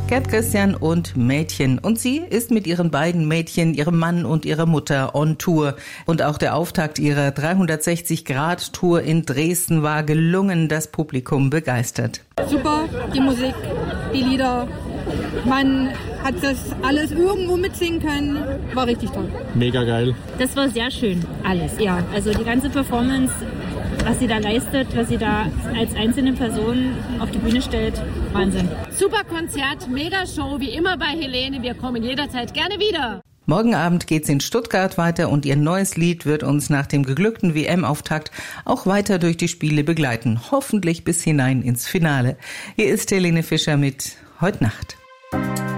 Gerd Christian und Mädchen. Und sie ist mit ihren beiden Mädchen, ihrem Mann und ihrer Mutter on Tour. Und auch der Auftakt ihrer 360-Grad-Tour in Dresden war gelungen, das Publikum begeistert. Super, die Musik, die Lieder. Man hat das alles irgendwo mitsingen können. War richtig toll. Mega geil. Das war sehr schön, alles. Ja, also die ganze Performance, was sie da leistet, was sie da als einzelne Person auf die Bühne stellt, Wahnsinn. Super Konzert, mega Show, wie immer bei Helene. Wir kommen jederzeit gerne wieder. Morgen Abend geht's in Stuttgart weiter und ihr neues Lied wird uns nach dem geglückten WM-Auftakt auch weiter durch die Spiele begleiten. Hoffentlich bis hinein ins Finale. Hier ist Helene Fischer mit Heut Nacht.